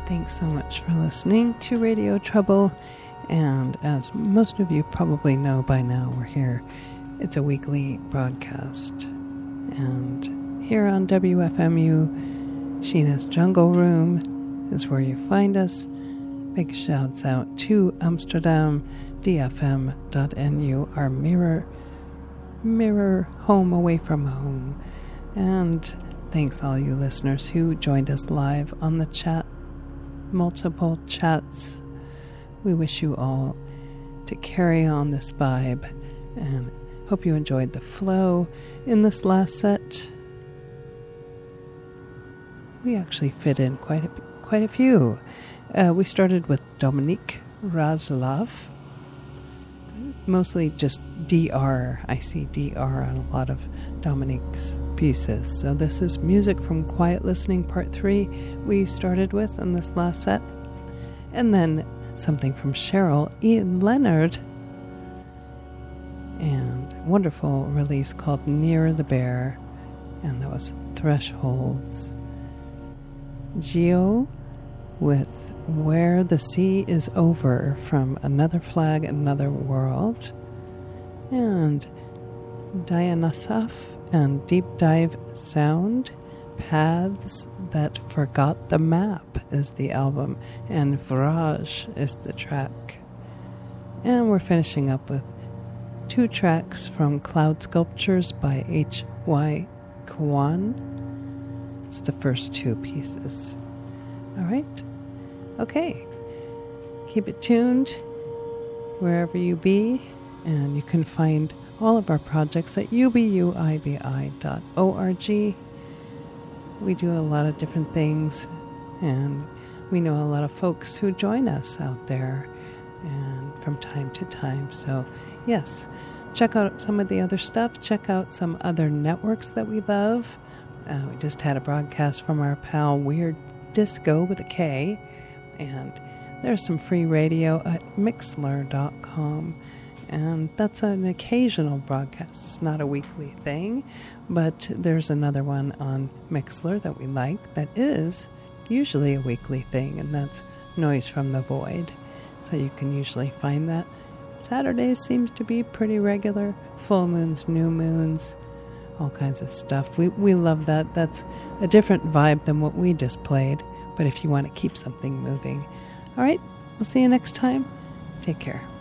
Thanks so much for listening to Radio Trouble. And as most of you probably know by now, we're here. It's a weekly broadcast. And here on WFMU, Sheena's Jungle Room is where you find us. Big shouts out to Amsterdam, DFM.nu, our mirror home away from home. And thanks all you listeners who joined us live on the chat, multiple chats. We wish you all to carry on this vibe and hope you enjoyed the flow in this last set. We actually fit in quite a few. We started with Dominique Razlov, mostly just DR. I see DR on a lot of Dominique's pieces. So this is music from Quiet Listening Part 3 we started with in this last set. And then something from Cheryl Ian Leonard and a wonderful release called Near the Bear, and that was Thresholds. Geo with Where the Sea is Over from Another Flag, Another World, and Dianasaf and Deep Dive Sound. Paths That Forgot the Map is the album, and Vraj is the track. And we're finishing up with 2 tracks from Cloud Sculptures by H.Y. Kwan. It's the first 2 pieces. All right. Okay. Keep it tuned wherever you be, and you can find all of our projects at ubuibi.org. We do a lot of different things, and we know a lot of folks who join us out there and from time to time. So, yes, check out some of the other stuff. Check out some other networks that we love. We just had a broadcast from our pal Weird Disco with a K, and there's some free radio at Mixlr.com. And that's an occasional broadcast. It's not a weekly thing, but there's another one on Mixlr that we like that is usually a weekly thing, and that's Noise from the Void. So you can usually find that. Saturdays seems to be pretty regular. Full moons, new moons, all kinds of stuff. We love that. That's a different vibe than what we just played, but if you want to keep something moving. All right, we'll see you next time. Take care.